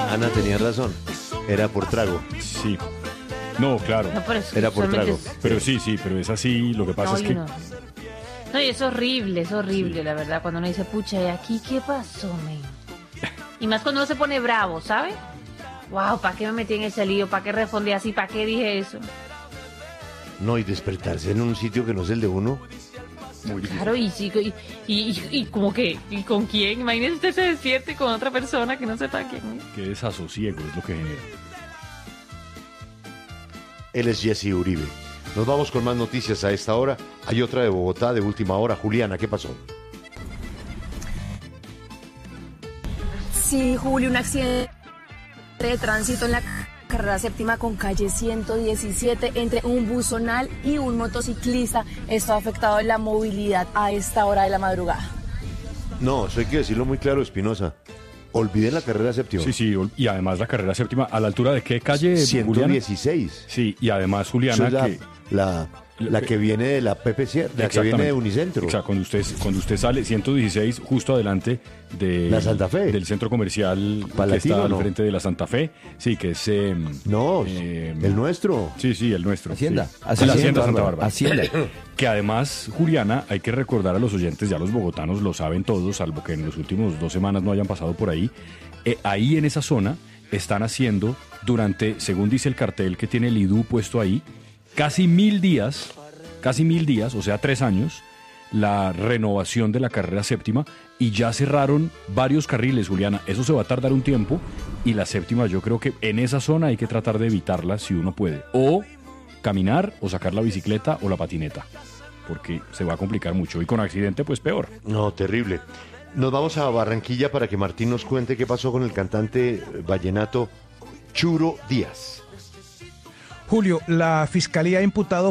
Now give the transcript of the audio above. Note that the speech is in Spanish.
Ana tenía razón. Era por trago. Sí. No, claro. No, pero es Era por solamente trago. Pero sí, pero es así. Lo que pasa No, es y que... no, y es horrible, la verdad, cuando uno dice, pucha, ¿y aquí qué pasó, men? Y más cuando uno se pone bravo, ¿sabe? Wow, ¿para qué me metí en ese lío? ¿Para qué respondí así? ¿Para qué dije eso? No, y despertarse en un sitio que no es el de uno. Muy difícil. Claro, y sí, y como que, ¿y con quién? Imagínese usted se despierte con otra persona que no sepa quién es. Qué desasosiego es lo que genera. Él es Jesse Uribe. Nos vamos con más noticias a esta hora. Hay otra de Bogotá de última hora. Juliana, ¿qué pasó? Sí, Julio, un accidente de tránsito en la carrera séptima con calle 117 entre un buzonal y un motociclista. Esto ha afectado la movilidad a esta hora de la madrugada. No, eso hay que decirlo muy claro, Espinosa. Olviden la carrera séptima. Sí, y además la carrera séptima, ¿a la altura de qué calle, Juliana? 116. Sí, y además, Juliana, Eso es que... la que viene de la PPC, la que viene de Unicentro. O sea, cuando usted sale 116 justo adelante de la Santa Fe, del centro comercial Palatino, que está al ¿no? frente de la Santa Fe, sí, que es no, el nuestro. Sí, el nuestro. Hacienda. Sí. Hacienda Santa Bárbara. Hacienda. Que además, Juliana, hay que recordar a los oyentes, ya los bogotanos lo saben todos, salvo que en los últimos 2 semanas no hayan pasado por ahí. Ahí en esa zona están haciendo durante, según dice el cartel que tiene el IDU puesto ahí, casi 1000 días, o sea, 3 años, la renovación de la carrera séptima y ya cerraron varios carriles, Juliana. Eso se va a tardar un tiempo y la séptima yo creo que en esa zona hay que tratar de evitarla si uno puede. O caminar o sacar la bicicleta o la patineta, porque se va a complicar mucho y con accidente pues peor. No, terrible. Nos vamos a Barranquilla para que Martín nos cuente qué pasó con el cantante vallenato Churo Díaz. Julio, la Fiscalía ha imputado